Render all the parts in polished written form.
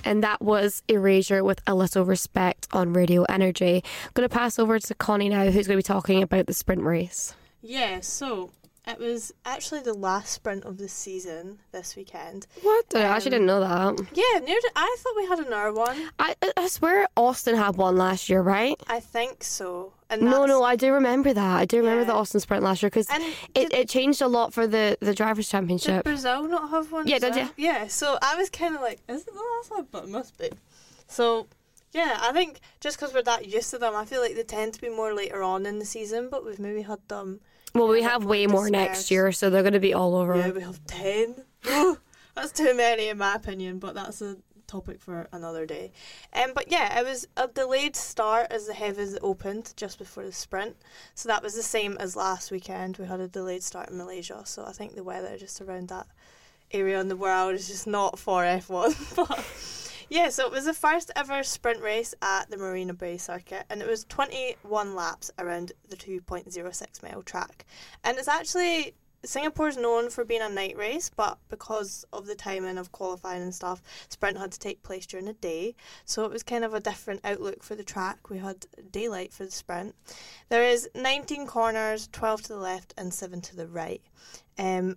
And that was Erasure with A Little Respect on Radio Energy. I'm going to pass over to Connie now, who's going to be talking about the sprint race. Yeah, so it was actually the last sprint of the season this weekend. What? I actually didn't know that. Yeah, I thought we had another one. I swear Austin had one last year, right? I think so. And No, I do remember that. I do remember Yeah. the Austin sprint last year because it changed a lot for the Drivers' Did Championship. Brazil not have one? Yeah, as did well? you? Yeah, so I was kind of like, is it the last one? But it must be. So, yeah, I think just because we're that used to them, I feel like they tend to be more later on in the season, but we've maybe had them. Well, we a bit have more way more dispersed. next year, so they're going to be all over. Yeah, we have 10. Oh, that's too many in my opinion, but that's a topic for another day. But yeah, it was a delayed start as the heavens opened just before the sprint. So that was the same as last weekend. We had a delayed start in Malaysia, so I think the weather just around that area in the world is just not for F1. But yeah, so it was the first ever sprint race at the Marina Bay circuit, and it was 21 laps around the 2.06 mile track. And it's actually, Singapore's known for being a night race, but because of the timing of qualifying and stuff, sprint had to take place during the day, so it was kind of a different outlook for the track. We had daylight for the sprint. There is 19 corners, 12 to the left and 7 to the right. And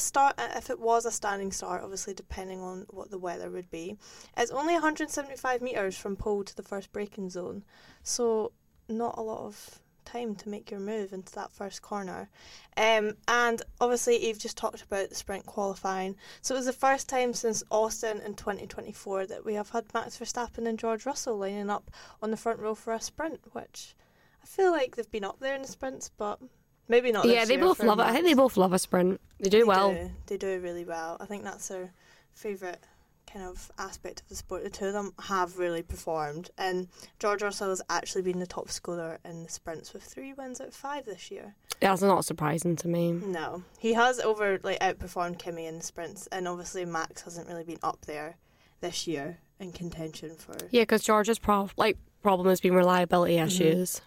if it was a standing start, obviously depending on what the weather would be, it's only 175 metres from pole to the first braking zone, so not a lot of time to make your move into that first corner. And obviously Eve just talked about the sprint qualifying, so it was the first time since Austin in 2024 that we have had Max Verstappen and George Russell lining up on the front row for a sprint, which I feel like they've been up there in the sprints, but maybe not. Yeah, they both love it. I think they both love a sprint. They do well. They do really well. I think that's their favourite kind of aspect of the sport. The two of them have really performed, and George Russell has actually been the top scorer in the sprints with 3 wins out of 5 this year. That's not surprising to me. No, he has outperformed Kimi in the sprints, and obviously Max hasn't really been up there this year in contention for. Yeah, because George's problem has been reliability issues.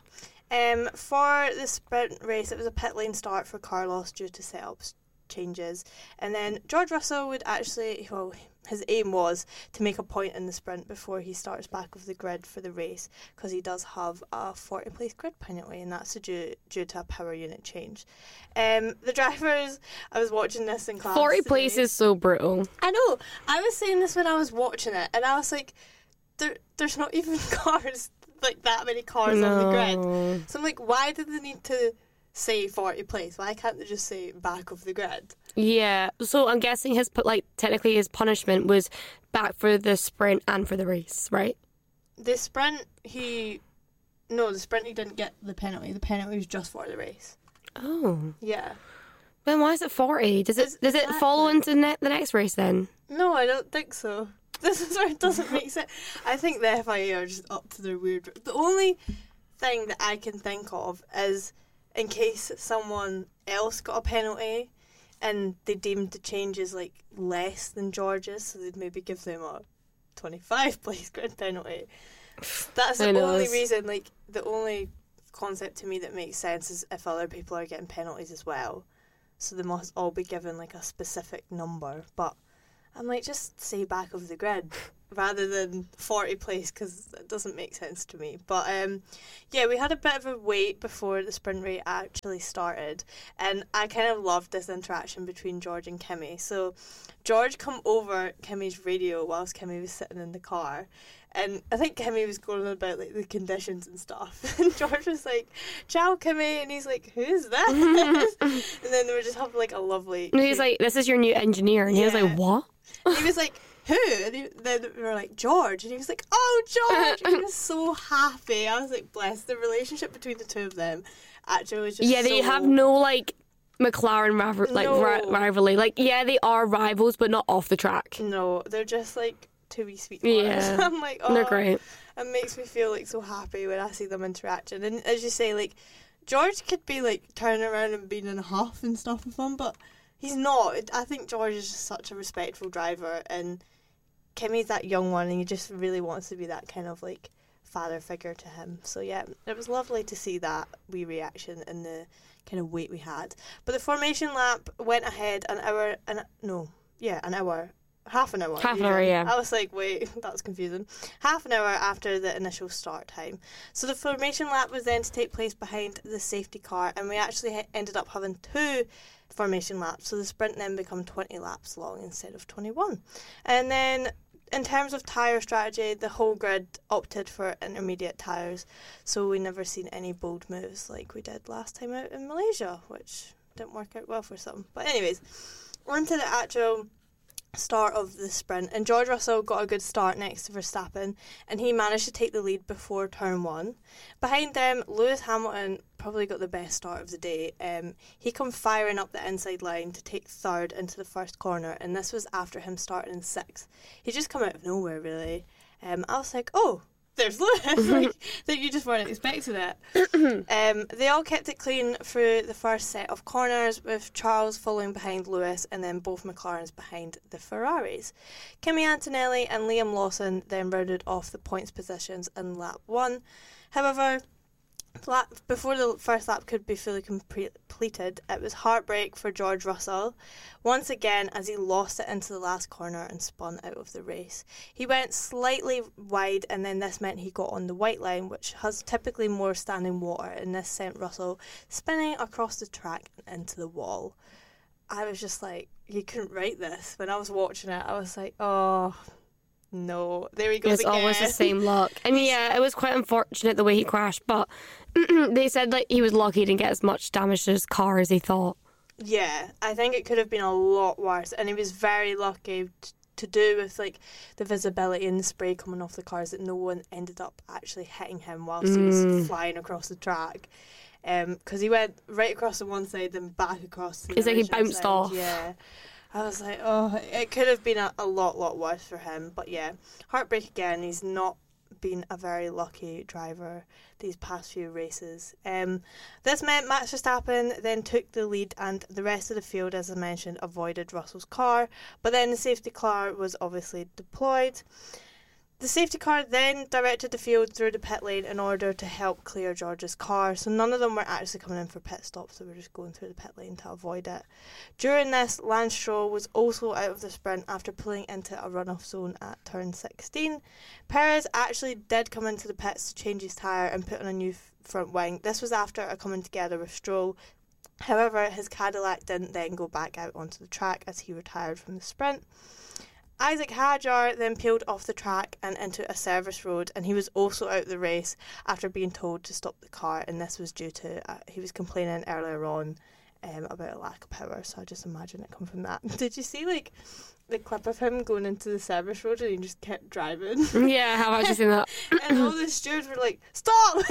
For the sprint race, it was a pit lane start for Carlos due to setup changes, and then George Russell would actually, his aim was to make a point in the sprint before he starts back of the grid for the race, because he does have a 40 place grid penalty, and that's due to a power unit change. The drivers, I was watching this in class 40 today. place is so brutal. I know, I was saying this when I was watching it, and I was like, there's not even cars, like that many cars on the grid. So I'm like, why did they need to say 40 place? Why can't they just say back of the grid? Yeah, so I'm guessing technically his punishment was back for the sprint and for the race, right? The sprint he didn't get the penalty. The penalty was just for the race. Oh. Yeah. Then why is it 40? Does it follow into the next race then? No, I don't think so. This is where it doesn't make sense. I think the FIA are just up to their weird. The only thing that I can think of is in case someone else got a penalty and they deemed the changes like less than George's, so they'd maybe give them a 25 place grid penalty. That's the only reason, the only concept to me that makes sense is if other people are getting penalties as well. So they must all be given a specific number. But I'm just say back of the grid rather than 40 place, because it doesn't make sense to me. But yeah, we had a bit of a wait before the sprint race actually started, and I kind of loved this interaction between George and Kimi. So George come over Kimi's radio whilst Kimi was sitting in the car, and I think Kimi was going on about the conditions and stuff, and George was like, "Ciao, Kimi," and he's like, "Who's this?" And then they were just having a lovely. And he's like, "This is your new engineer," and he was like, "What?" And he was like, "Who?" And then we were like, "George," and he was like, "Oh, George!" And he was so happy. I was like, bless. The relationship between the two of them actually was just they have no McLaren rivalry. They are rivals, but not off the track. No, they're just two wee sweet boys. Yeah, I'm like, oh, they're great. It makes me feel so happy when I see them interacting. And as you say, George could be turning around and being in a huff and stuff with them, but he's not. I think George is just such a respectful driver, and Kimi's that young one, and he just really wants to be that kind of father figure to him. So yeah, it was lovely to see that wee reaction in the kind of wait we had. But the formation lap went ahead an hour. Half an hour. Half an hour, yeah. I was like, wait, that's confusing. Half an hour after the initial start time. So the formation lap was then to take place behind the safety car, and we actually ended up having 2 formation laps. So the sprint then become 20 laps long instead of 21. And then in terms of tyre strategy, the whole grid opted for intermediate tyres, so we never seen any bold moves like we did last time out in Malaysia, which didn't work out well for some. But anyways, on to the actual start of the sprint, and George Russell got a good start next to Verstappen, and he managed to take the lead before turn 1. Behind them, Lewis Hamilton probably got the best start of the day. He come firing up the inside line to take 3rd into the first corner, and this was after him starting in 6th. He just come out of nowhere, really. I was like, oh, there's Lewis. Like, that you just weren't expecting it. They all kept it clean through the first set of corners, with Charles following behind Lewis and then both McLarens behind the Ferraris. Kimi Antonelli and Liam Lawson then rounded off the points positions in lap 1. However, before the first lap could be fully completed, it was heartbreak for George Russell once again as he lost it into the last corner and spun out of the race. He went slightly wide, and then this meant he got on the white line, which has typically more standing water, and this sent Russell spinning across the track and into the wall. I was just like, you couldn't write this. When I was watching it, I was like, oh no, there he goes It's again. always the same luck. I mean, yeah, it was quite unfortunate the way he crashed, but they said like he was lucky he didn't get as much damage to his car as he thought. Yeah, I think it could have been a lot worse, and he was very lucky to do with like the visibility and the spray coming off the cars that no one ended up actually hitting him whilst he was flying across the track. Because he went right across the one side, then back across the It's like he original bounced side. off. Yeah. I was like, oh, it could have been a lot worse for him. But yeah, heartbreak again. He's not been a very lucky driver these past few races. This meant Max Verstappen then took the lead, and the rest of the field, as I mentioned, avoided Russell's car. But then the safety car was obviously deployed. The safety car then directed the field through the pit lane in order to help clear George's car, so none of them were actually coming in for pit stops, they were just going through the pit lane to avoid it. During this, Lance Stroll was also out of the sprint after pulling into a runoff zone at turn 16. Perez actually did come into the pits to change his tyre and put on a new front wing. This was after a coming together with Stroll. However, his Cadillac didn't then go back out onto the track as he retired from the sprint. Isaac Hadjar then peeled off the track and into a service road, and he was also out of the race after being told to stop the car, and this was due to he was complaining earlier on about a lack of power, so I just imagine it come from that. Did you see like the clip of him going into the service road and he just kept driving? Yeah, how have you seen that? And all the stewards were like, stop!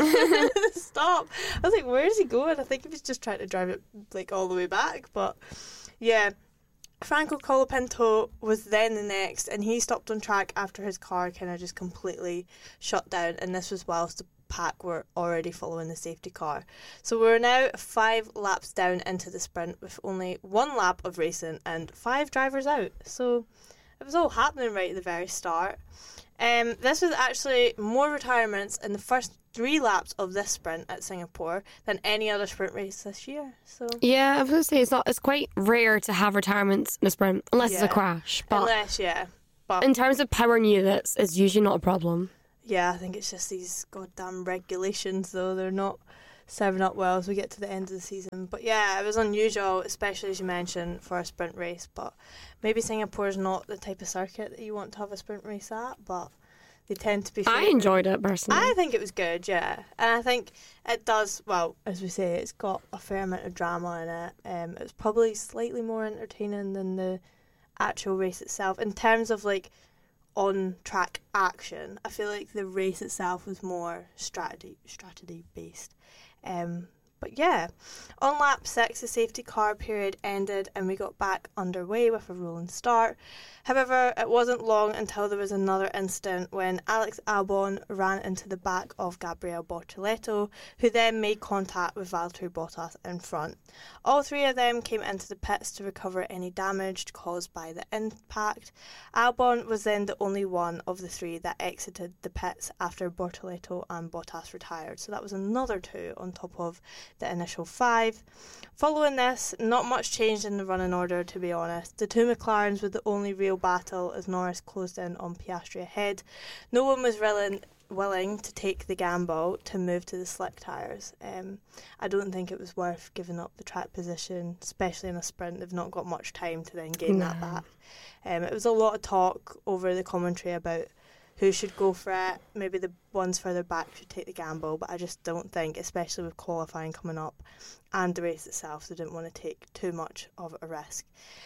Stop! I was like, where is he going? I think he was just trying to drive it like all the way back, but yeah. Franco Colapinto was then the next, and he stopped on track after his car kind of just completely shut down, and this was whilst the pack were already following the safety car. So we're now 5 laps down into the sprint with only 1 lap of racing and 5 drivers out. So it was all happening right at the very start. This was actually more retirements in the first 3 laps of this sprint at Singapore than any other sprint race this year. So Yeah, I was going to say it's quite rare to have retirements in a sprint unless it's a crash. But but in terms of power units, it's usually not a problem. yeah, I think it's just these goddamn regulations, though. They're not serving up well as we get to the end of the season. But yeah, it was unusual, especially as you mentioned, for a sprint race. But maybe Singapore's not the type of circuit that you want to have a sprint race at, but they tend to be I enjoyed it personally. I think it was good, yeah. And I think it does, well, as we say, it's got a fair amount of drama in it. It was probably slightly more entertaining than the actual race itself. In terms of, like, on-track action, I feel like the race itself was more strategy-based. But yeah, on lap 6, the safety car period ended and we got back underway with a rolling start. However, it wasn't long until there was another incident when Alex Albon ran into the back of Gabriel Bortoleto, who then made contact with Valtteri Bottas in front. All 3 of them came into the pits to recover any damage caused by the impact. Albon was then the only one of the 3 that exited the pits after Bortoleto and Bottas retired, so that was another 2 on top of the initial 5. Following this, not much changed in the running order, to be honest. The two McLarens were the only real battle as Norris closed in on Piastri ahead. No one was willing to take the gamble to move to the slick tyres. I don't think it was worth giving up the track position, especially in a sprint. They've not got much time to then gain that back. It was a lot of talk over the commentary about who should go for it. Maybe the ones further back should take the gamble, but I just don't think, especially with qualifying coming up and the race itself, they didn't want to take too much of a risk.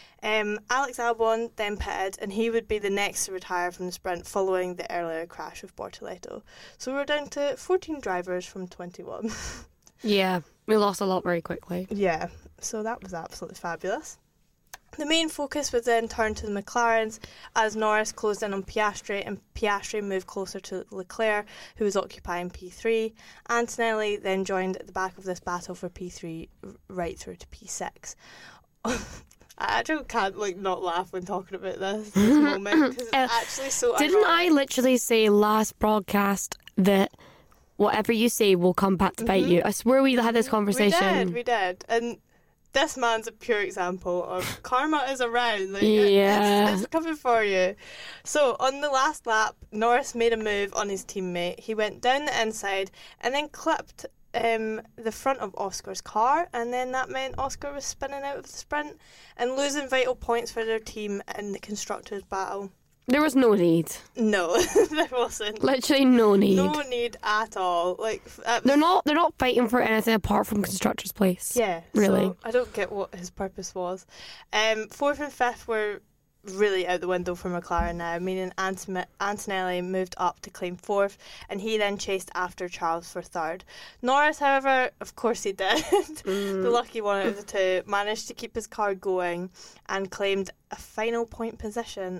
Alex Albon then pitted, and he would be the next to retire from the sprint following the earlier crash with Bortoleto. So we're down to 14 drivers from 21. Yeah, we lost a lot very quickly. Yeah, so that was absolutely fabulous. The main focus was then turned to the McLarens as Norris closed in on Piastri and Piastri moved closer to Leclerc, who was occupying P3. Antonelli then joined at the back of this battle for P3 right through to P6. I actually can't not laugh when talking about this moment because it's actually so Didn't ironic. I literally say last broadcast that whatever you say will come back to bite you? I swear we had this conversation. We did. And this man's a pure example of karma is around. It's coming for you. So on the last lap, Norris made a move on his teammate. He went down the inside and then clipped the front of Oscar's car, and then that meant Oscar was spinning out of the sprint and losing vital points for their team in the constructors' battle. There was no need. No, there wasn't. Literally no need. No need at all. They're not fighting for anything apart from constructor's place. Yeah, really. So I don't get what his purpose was. 4th and 5th were really out the window for McLaren now, meaning Antonelli moved up to claim 4th, and he then chased after Charles for 3rd. Norris, however, of course he did, the lucky one out of the two, managed to keep his car going and claimed a final point position.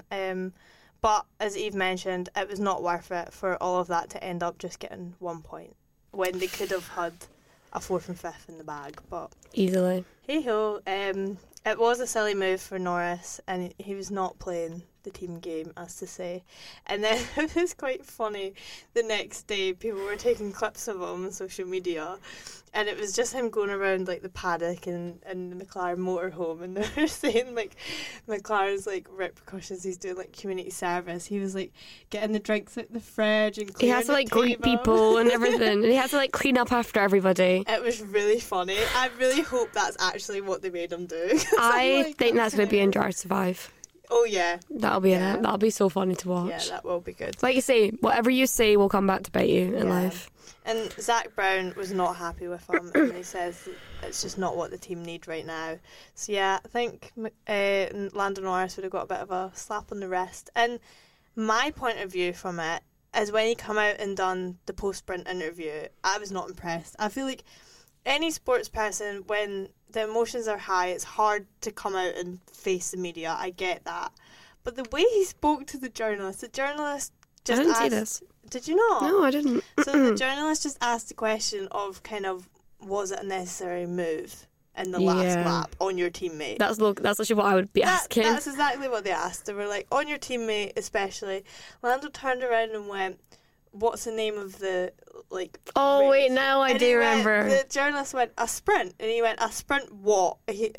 But as Eve mentioned, it was not worth it for all of that to end up just getting 1 point when they could have had a 4th and 5th in the bag. But easily. hey ho, it was a silly move for Norris, and he was not playing the team game, as to say. And then it was quite funny. The next day, people were taking clips of him on social media, and it was just him going around the paddock and the McLaren motorhome, and they were saying McLaren's repercussions. He's doing community service. He was getting the drinks out the fridge and he has to greet people and everything, and he had to clean up after everybody. It was really funny. I really hope that's actually what they made him do. I think that's going to be in Drive to Survive. Oh yeah, that'll be in it. That'll be so funny to watch. Yeah, that will be good. Like you say, whatever you say will come back to bite you in life. And Zach Brown was not happy with him, and he says it's just not what the team need right now. So yeah, I think Lando Norris would have got a bit of a slap on the wrist. And my point of view from it is when he come out and done the post-sprint interview, I was not impressed. I feel like any sports person, when the emotions are high, it's hard to come out and face the media. I get that. But the way he spoke to the journalist just I didn't asked... see this. Did you not? No, I didn't. So the journalist just asked the question of was it a necessary move in the last lap on your teammate? That's actually what I would be asking. That's exactly what they asked. They were like, on your teammate especially. Lando turned around and went, what's the name of the oh race? wait, now I do remember. The journalist went, a sprint, and he went, a sprint what?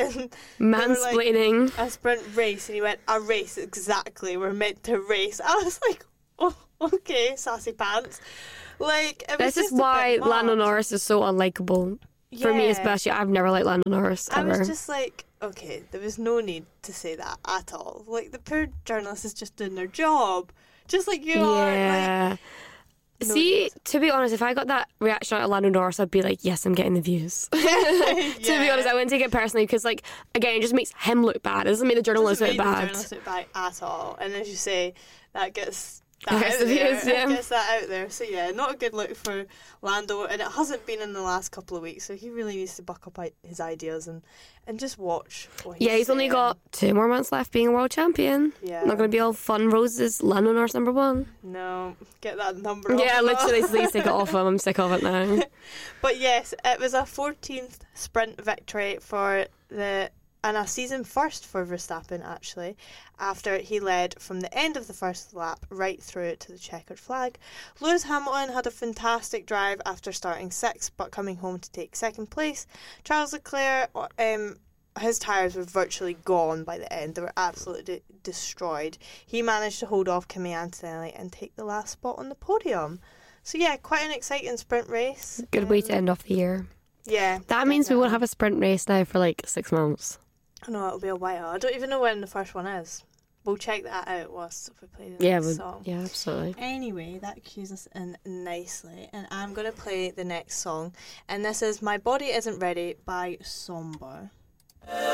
Mansplaining. A sprint race, and he went, a race, exactly, we're meant to race. I was like, oh, okay, sassy pants. This is why Lando Norris is so unlikable. For me especially, I've never liked Lando Norris ever. I was just okay, there was no need to say that at all. The poor journalist is just doing their job, just like you are. See, to be honest, if I got that reaction out of Lando Norris, I'd be like, yes, I'm getting the views. To be honest, I wouldn't take it personally because, again, it just makes him look bad. It doesn't make the journalist look bad. The journalist look bad at all. And as you say, that gets Views, gets that out there. So yeah, not a good look for Lando, and it hasn't been in the last couple of weeks. So he really needs to buck up his ideas and just watch what he's he's only got 2 more months left being a world champion. Yeah, not going to be all fun roses. Lando Norris #1. No, get that number off. Yeah, literally, please take it off him. I'm sick of it now. But yes, it was a 14th sprint victory for the and a season first for Verstappen, actually, after he led from the end of the first lap right through to the checkered flag. Lewis Hamilton had a fantastic drive after starting 6th, but coming home to take 2nd place. Charles Leclerc, his tyres were virtually gone by the end. They were absolutely destroyed. He managed to hold off Kimi Antonelli and take the last spot on the podium. So yeah, quite an exciting sprint race. Good way to end off the year. Yeah. That means we won't have a sprint race now for like 6 months. I know, it'll be a while. I don't even know when the first one is. We'll check that out whilst we play the next song. Yeah, absolutely. Anyway, that cues us in nicely, and I'm going to play the next song, and this is My Body Isn't Ready by Somber.